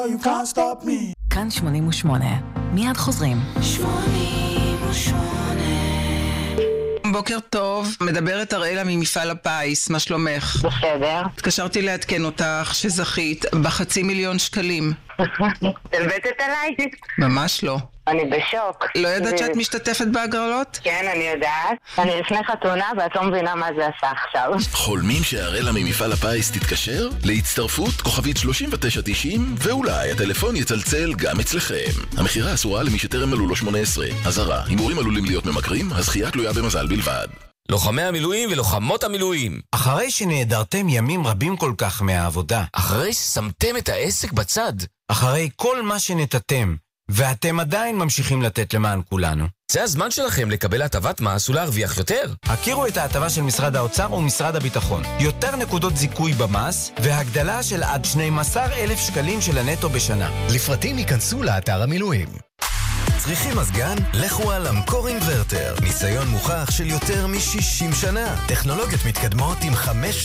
You can't stop me. כאן 88. מיד חוזרים. 88. בוקר טוב, מדברת אראלה ממפעל הפיס, מה שלומך? בסדר. התקשרתי לעדכן אותך שזכית ב500,000 שקלים. תלבטת עליי? ממש לא. אני בשוק. לא ידעת שאת משתתפת בהגרלות? כן, אני יודעת. אני לפני חתונה ואת לא מבינה מה זה עשה עכשיו. חולמים שאראלה ממפעל הפיס תתקשר? להצטרפות כוכבית 3990 ואולי הטלפון יצלצל גם אצלכם. המחירה אסורה למי שטרם מלאו לו 18. אזהרה, הימורים עלולים להיות ממכרים, הזכייה תלויה במזל בלבד. לוחמי המילואים ולוחמות המילואים. אחרי שנעדרתם ימים רבים כל כך מהעבודה. אחרי ששמתם את העסק בצד. אחרי כל מה שנתתם, ואתם עדיין ממשיכים לתת למען כולנו. זה הזמן שלכם לקבל הטבת מס ולהרוויח יותר. הכירו את ההטבה של משרד האוצר ומשרד הביטחון. יותר נקודות זיכוי במס, והגדלה של עד 12,000 שקלים של הנטו בשנה. לפרטים ייכנסו לאתר המילואים. צריכים מזגן? לכו על אמקור אינברטר. ניסיון מוכח של יותר מ-60 שנה. טכנולוגיות מתקדמות עם 5